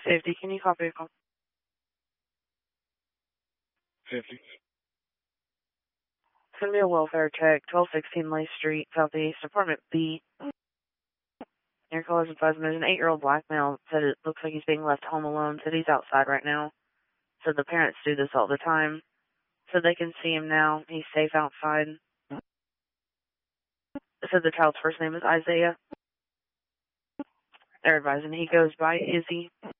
Safety, can you copy a call? 50. It's going to be a welfare check, 1216 Lay Street, Southeast, Apartment B. Your caller's advising there's an 8-year-old black male. Said it looks like he's being left home alone. Said he's outside right now. Said the parents do this all the time. Said they can see him now. He's safe outside. Said the child's first name is Isaiah. They're advising he goes by Izzy.